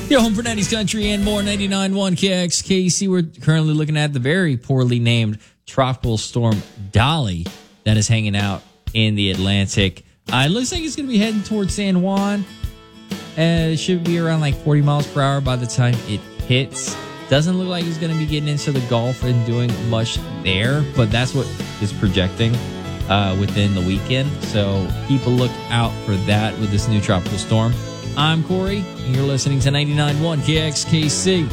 Your home for 90s country and more. 99.1 KXKC. We're currently looking at the very poorly named tropical storm Dolly that is hanging out in the Atlantic. It looks like it's going to be heading towards San Juan. It should be around like 40 miles per hour by the time it hits. Doesn't look like it's going to be getting into the Gulf and doing much there, but that's what is projecting within the weekend. So keep a look out for that with this new tropical storm. I'm Corey, and you're listening to 99.1 KXKC.